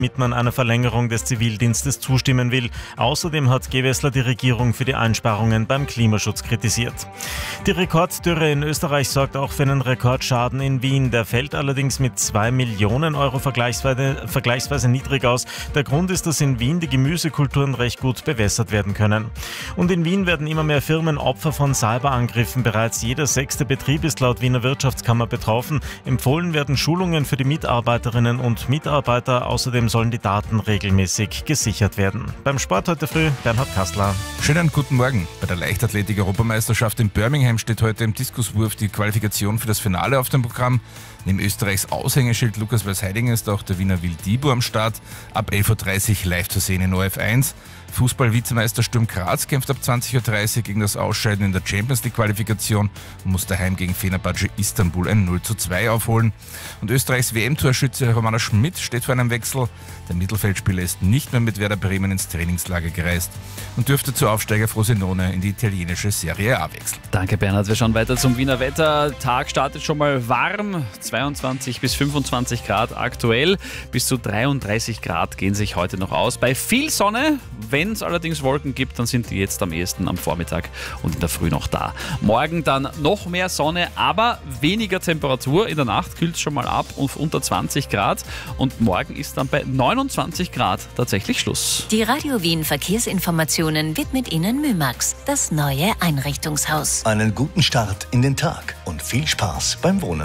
damit man einer Verlängerung des Zivildienstes zustimmen will. Außerdem hat Gewessler die Regierung für die Einsparungen beim Klimaschutz kritisiert. Die Rekorddürre in Österreich sorgt auch für einen Rekordschaden in Wien. Der fällt allerdings mit 2 Millionen Euro vergleichsweise niedrig aus. Der Grund ist, dass in Wien die Gemüsekulturen recht gut bewässert werden können. Und in Wien werden immer mehr Firmen Opfer von Cyberangriffen. Bereits jeder 6. Betrieb ist laut Wiener Wirtschaftskammer betroffen. Empfohlen werden Schulungen für die Mitarbeiterinnen und Mitarbeiter. Außerdem sollen die Daten regelmäßig gesichert werden. Beim Sport heute früh Bernhard Kastler. Schönen guten Morgen. Bei der Leichtathletik-Europameisterschaft in Birmingham steht heute im Diskuswurf die Qualifikation für das Finale auf dem Programm. Neben Österreichs Aushängeschild Lukas Weißheidinger ist auch der Wiener Wildibo am Start. Ab 11.30 Uhr live zu sehen in ORF 1. Fußball-Vizemeister Sturm Graz kämpft ab 20.30 Uhr gegen das Ausscheiden in der Champions League-Qualifikation und muss daheim gegen Fenerbahce Istanbul ein 0:2 aufholen. Und Österreichs WM-Torschütze Romana Schmidt steht vor einem Wechsel. Der Mittelfeldspieler ist nicht mehr mit Werder Bremen ins Trainingslager gereist und dürfte zu Aufsteiger Frosinone in die italienische Serie A wechseln. Danke Bernhard, wir schauen weiter zum Wiener Wetter. Tag startet schon mal warm, 22 bis 25 Grad aktuell, bis zu 33 Grad gehen sich heute noch aus. Bei viel Sonne, wenn es allerdings Wolken gibt, dann sind die jetzt am ehesten am Vormittag und in der Früh noch da. Morgen dann noch mehr Sonne, aber weniger Temperatur. In der Nacht kühlt es schon mal ab auf unter 20 Grad und morgen ist dann bei 29 Grad tatsächlich Schluss. Die Radio Wien Verkehrsinformationen widmet Ihnen Mymax, das neue Einrichtungshaus. Einen guten Start in den Tag und viel Spaß beim Wohnen.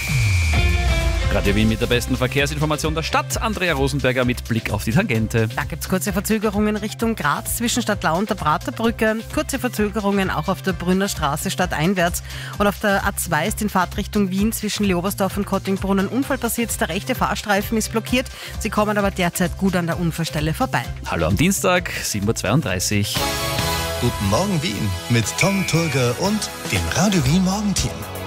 Radio Wien mit der besten Verkehrsinformation der Stadt. Andrea Rosenberger mit Blick auf die Tangente. Da gibt es kurze Verzögerungen Richtung Graz zwischen Stadtlau und der Praterbrücke. Kurze Verzögerungen auch auf der Brünner Straße stadteinwärts. Und auf der A2 ist in Fahrtrichtung Wien zwischen Leobersdorf und Kottingbrunn ein Unfall passiert. Der rechte Fahrstreifen ist blockiert. Sie kommen aber derzeit gut an der Unfallstelle vorbei. Hallo am Dienstag, 7.32 Uhr. Guten Morgen Wien mit Tom Turger und dem Radio Wien Morgenteam.